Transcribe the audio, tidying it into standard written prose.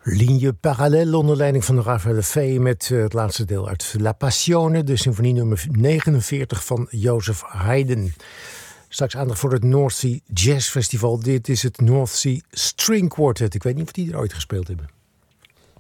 Ligne parallel onder leiding van Rafael Fey met het laatste deel uit La Passione, de symfonie nummer 49 van Joseph Haydn. Straks aandacht voor het North Sea Jazz Festival. Dit is het North Sea String Quartet. Ik weet niet of die er ooit gespeeld hebben.